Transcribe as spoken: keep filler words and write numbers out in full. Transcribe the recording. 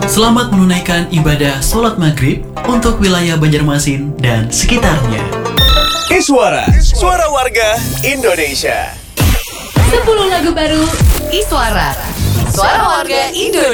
Selamat menunaikan ibadah sholat maghrib untuk wilayah Banjarmasin dan sekitarnya. Iswara, suara warga Indonesia. sepuluh lagu baru Iswara, suara warga Indonesia.